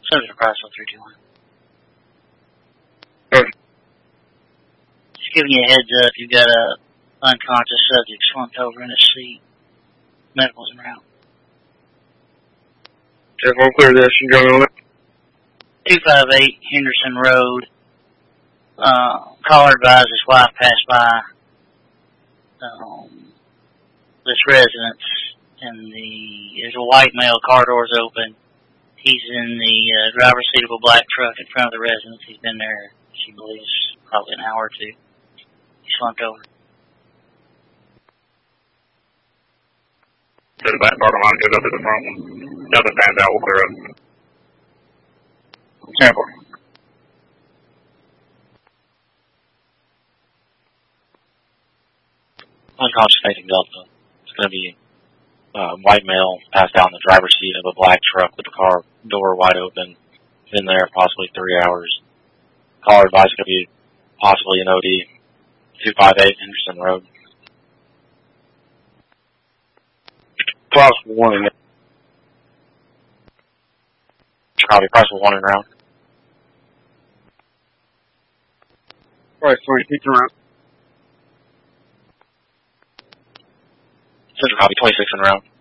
Subject Price 321. Good. Just giving you a heads up, you've got a unconscious subject slumped over in his seat. Medical's en route. 10-4, clear this. You going on it? 258 Henderson Road. Caller advised his wife passed by this residence, and there's a white male, car doors open. He's in the driver's seat of a black truck in front of the residence. He's been there, she believes, probably an hour or two. He slumped over. To the back part of the line, goes up to the front one. Nothing stands out, we'll clear up. 10-4. Unconscious facing Delta. It's going to be white male passed out in the driver's seat of a black truck with the car door wide open. Been there possibly 3 hours. Caller advised could be possibly an OD. 258 Henderson Road. Possible warning. Copy, possible warning round. Alright, 26 around. Central copy, 26 in round.